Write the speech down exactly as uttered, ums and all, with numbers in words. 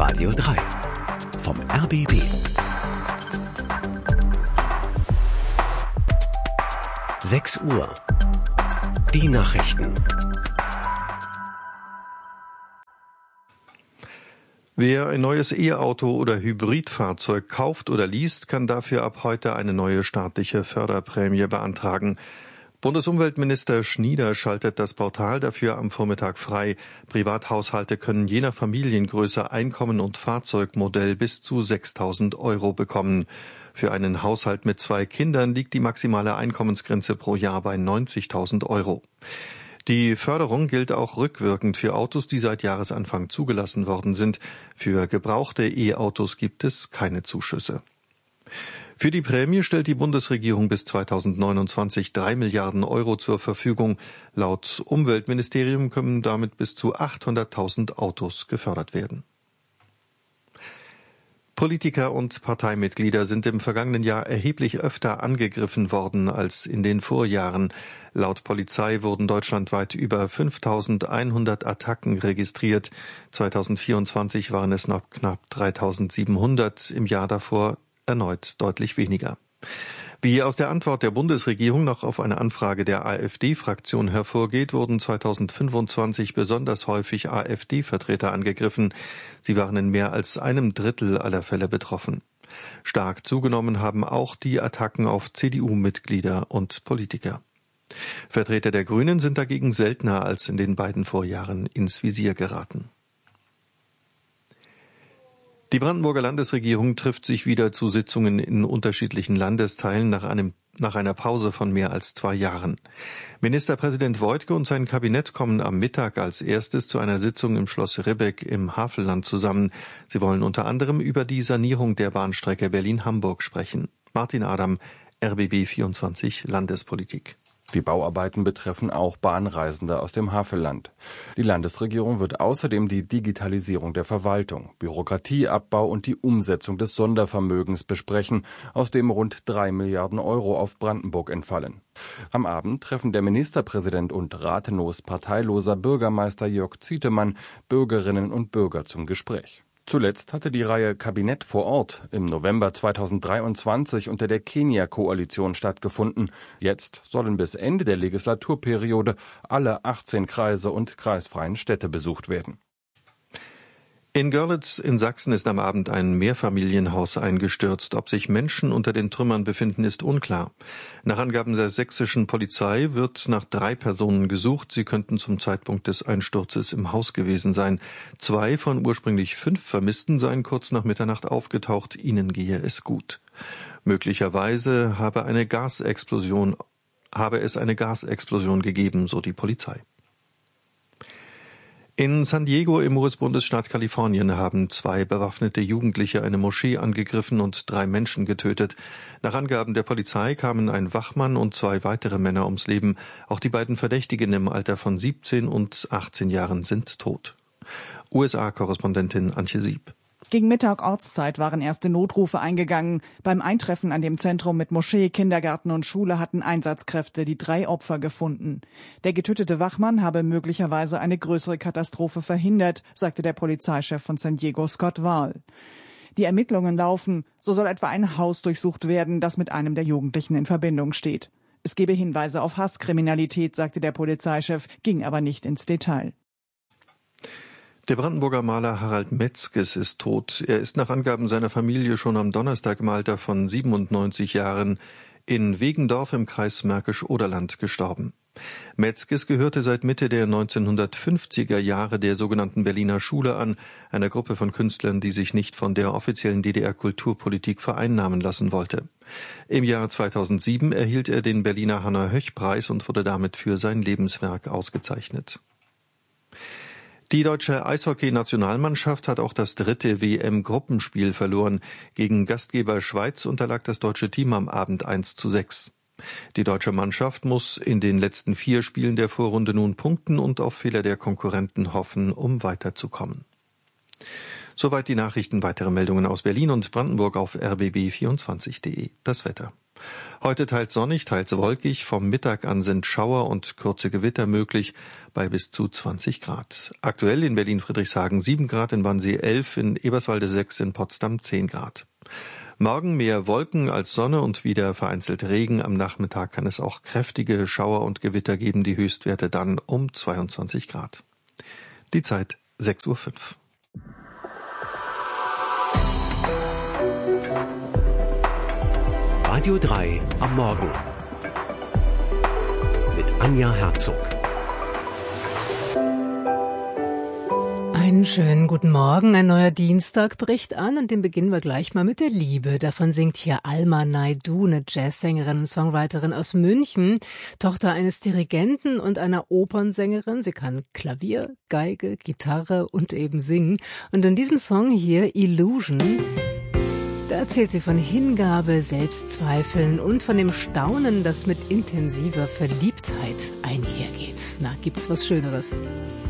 Radio drei vom R B B. sechs Uhr. Die Nachrichten. Wer ein neues E-Auto oder Hybridfahrzeug kauft oder least, kann dafür ab heute eine neue staatliche Förderprämie beantragen. Bundesumweltminister Schnieder schaltet das Portal dafür am Vormittag frei. Privathaushalte können je nach Familiengröße, Einkommen und Fahrzeugmodell bis zu sechstausend Euro bekommen. Für einen Haushalt mit zwei Kindern liegt die maximale Einkommensgrenze pro Jahr bei neunzigtausend Euro. Die Förderung gilt auch rückwirkend für Autos, die seit Jahresanfang zugelassen worden sind. Für gebrauchte E-Autos gibt es keine Zuschüsse. Für die Prämie stellt die Bundesregierung bis zweitausendneunundzwanzig drei Milliarden Euro zur Verfügung. Laut Umweltministerium können damit bis zu achthunderttausend Autos gefördert werden. Politiker und Parteimitglieder sind im vergangenen Jahr erheblich öfter angegriffen worden als in den Vorjahren. Laut Polizei wurden deutschlandweit über fünftausendeinhundert Attacken registriert. zweitausendvierundzwanzig waren es noch knapp dreitausendsiebenhundert, im Jahr davor erneut deutlich weniger. Wie aus der Antwort der Bundesregierung noch auf eine Anfrage der AfD-Fraktion hervorgeht, wurden zweitausendfünfundzwanzig besonders häufig AfD-Vertreter angegriffen. Sie waren in mehr als einem Drittel aller Fälle betroffen. Stark zugenommen haben auch die Attacken auf C D U-Mitglieder und Politiker. Vertreter der Grünen sind dagegen seltener als in den beiden Vorjahren ins Visier geraten. Die Brandenburger Landesregierung trifft sich wieder zu Sitzungen in unterschiedlichen Landesteilen nach einem, nach einer Pause von mehr als zwei Jahren. Ministerpräsident Woidke und sein Kabinett kommen am Mittag als erstes zu einer Sitzung im Schloss Ribbeck im Havelland zusammen. Sie wollen unter anderem über die Sanierung der Bahnstrecke Berlin-Hamburg sprechen. Martin Adam, R B B vierundzwanzig Landespolitik. Die Bauarbeiten betreffen auch Bahnreisende aus dem Havelland. Die Landesregierung wird außerdem die Digitalisierung der Verwaltung, Bürokratieabbau und die Umsetzung des Sondervermögens besprechen, aus dem rund drei Milliarden Euro auf Brandenburg entfallen. Am Abend treffen der Ministerpräsident und Rathenows parteiloser Bürgermeister Jörg Zietemann Bürgerinnen und Bürger zum Gespräch. Zuletzt hatte die Reihe Kabinett vor Ort im November zweitausenddreiundzwanzig unter der Kenia-Koalition stattgefunden. Jetzt sollen bis Ende der Legislaturperiode alle achtzehn Kreise und kreisfreien Städte besucht werden. In Görlitz in Sachsen ist am Abend ein Mehrfamilienhaus eingestürzt. Ob sich Menschen unter den Trümmern befinden, ist unklar. Nach Angaben der sächsischen Polizei wird nach drei Personen gesucht. Sie könnten zum Zeitpunkt des Einsturzes im Haus gewesen sein. Zwei von ursprünglich fünf Vermissten seien kurz nach Mitternacht aufgetaucht. Ihnen gehe es gut. Möglicherweise habe eine Gasexplosion, habe es eine Gasexplosion gegeben, so die Polizei. In San Diego im U S-Bundesstaat Kalifornien haben zwei bewaffnete Jugendliche eine Moschee angegriffen und drei Menschen getötet. Nach Angaben der Polizei kamen ein Wachmann und zwei weitere Männer ums Leben. Auch die beiden Verdächtigen im Alter von siebzehn und achtzehn Jahren sind tot. U S A-Korrespondentin Antje Sieb. Gegen Mittag Ortszeit waren erste Notrufe eingegangen. Beim Eintreffen an dem Zentrum mit Moschee, Kindergarten und Schule hatten Einsatzkräfte die drei Opfer gefunden. Der getötete Wachmann habe möglicherweise eine größere Katastrophe verhindert, sagte der Polizeichef von San Diego, Scott Wahl. Die Ermittlungen laufen. So soll etwa ein Haus durchsucht werden, das mit einem der Jugendlichen in Verbindung steht. Es gebe Hinweise auf Hasskriminalität, sagte der Polizeichef, ging aber nicht ins Detail. Der Brandenburger Maler Harald Metzges ist tot. Er ist nach Angaben seiner Familie schon am Donnerstag im Alter von siebenundneunzig Jahren in Wegendorf im Kreis Märkisch-Oderland gestorben. Metzges gehörte seit Mitte der neunzehnhundertfünfziger Jahre der sogenannten Berliner Schule an, einer Gruppe von Künstlern, die sich nicht von der offiziellen D D R-Kulturpolitik vereinnahmen lassen wollte. Im Jahr zweitausendsieben erhielt er den Berliner Hannah-Höch-Preis und wurde damit für sein Lebenswerk ausgezeichnet. Die deutsche Eishockey-Nationalmannschaft hat auch das dritte W M-Gruppenspiel verloren. Gegen Gastgeber Schweiz unterlag das deutsche Team am Abend eins zu sechs. Die deutsche Mannschaft muss in den letzten vier Spielen der Vorrunde nun punkten und auf Fehler der Konkurrenten hoffen, um weiterzukommen. Soweit die Nachrichten. Weitere Meldungen aus Berlin und Brandenburg auf r b b vierundzwanzig punkt de. Das Wetter. Heute teils sonnig, teils wolkig. Vom Mittag an sind Schauer und kurze Gewitter möglich bei bis zu zwanzig Grad. Aktuell in Berlin-Friedrichshagen sieben Grad, in Wannsee elf, in Eberswalde sechs, in Potsdam zehn Grad. Morgen mehr Wolken als Sonne und wieder vereinzelt Regen. Am Nachmittag kann es auch kräftige Schauer und Gewitter geben. Die Höchstwerte dann um zweiundzwanzig Grad. Die Zeit sechs Uhr fünf. Radio drei am Morgen mit Anja Herzog. Einen schönen guten Morgen. Ein neuer Dienstag bricht an und den beginnen wir gleich mal mit der Liebe. Davon singt hier Alma Naidoo, eine Jazzsängerin und Songwriterin aus München, Tochter eines Dirigenten und einer Opernsängerin. Sie kann Klavier, Geige, Gitarre und eben singen. Und in diesem Song hier, Illusion, da erzählt sie von Hingabe, Selbstzweifeln und von dem Staunen, das mit intensiver Verliebtheit einhergeht. Na, gibt's was Schöneres?